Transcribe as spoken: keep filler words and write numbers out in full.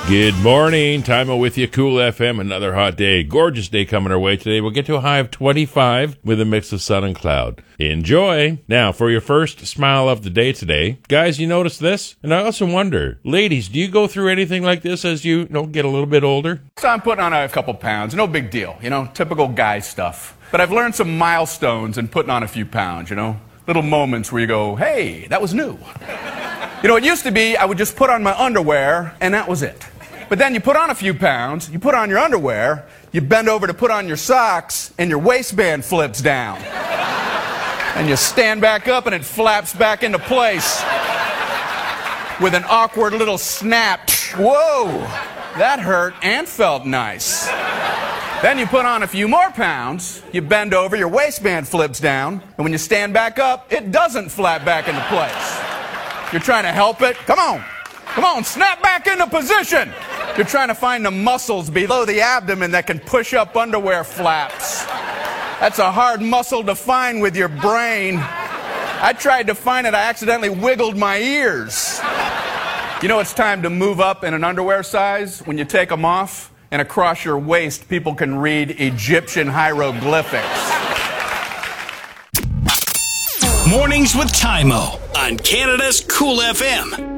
Good morning. Time with you, Cool F M. Another hot day. Gorgeous day coming our way today. We'll get to a high of twenty-five with a mix of sun and cloud. Enjoy. Now, for your first smile of the day today, guys, you notice this? And I also wonder, ladies, do you go through anything like this as you, you know, get a little bit older? So I'm putting on a couple pounds. No big deal, you know, typical guy stuff. But I've learned some milestones in putting on a few pounds, you know, little moments where you go, hey, that was new. You know, it used to be I would just put on my underwear and that was it. But then you put on a few pounds, you put on your underwear, you bend over to put on your socks, and your waistband flips down. And you stand back up and it flaps back into place with an awkward little snap. Whoa, that hurt and felt nice. Then you put on a few more pounds, you bend over, your waistband flips down, and when you stand back up, it doesn't flap back into place. You're trying to help it. Come on. Come on, snap back into position. You're trying to find the muscles below the abdomen that can push up underwear flaps. That's a hard muscle to find with your brain. I tried to find it, I accidentally wiggled my ears. You know it's time to move up in an underwear size when you take them off, and across your waist people can read Egyptian hieroglyphics. Mornings with Tymo on Canada's Cool F M.